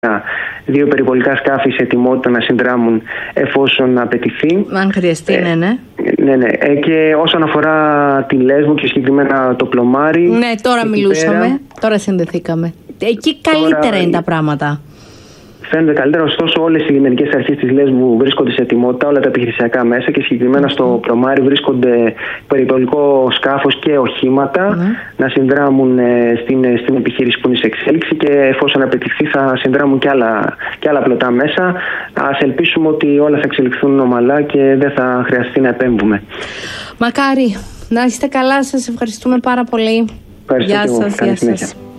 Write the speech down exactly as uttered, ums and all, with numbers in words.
δύο περιβολικά σκάφη σε ετοιμότητα να συνδράμουν εφόσον απαιτηθεί. Αν χρειαστεί, ε, ναι, ναι. ναι, ναι. Ε, και όσον αφορά τη Λέσβο και συγκεκριμένα το Πλωμάρι. Ναι, τώρα μιλούσαμε, πέρα, τώρα συνδεθήκαμε. Εκεί καλύτερα τώρα είναι τα πράγματα. Φαίνεται καλύτερα, ωστόσο όλες οι λιμενικές αρχές της Λέσβου βρίσκονται σε ετοιμότητα, όλα τα επιχειρησιακά μέσα και συγκεκριμένα mm. στο Πλωμάρι βρίσκονται περιβολικό σκάφος και οχήματα mm. να συνδράμουν ε, στην, στην επιχείρηση που είναι σε εξέλιξη και εφόσον απαιτηθεί θα συνδράμουν και άλλα, και άλλα πλωτά μέσα. Ας ελπίσουμε ότι όλα θα εξελιχθούν ομαλά και δεν θα χρειαστεί να επέμβουμε. Μακάρι. Να είστε καλά, σας ευχαριστούμε πάρα πολύ. Ευχαριστώ. Γεια σας, γεια σας.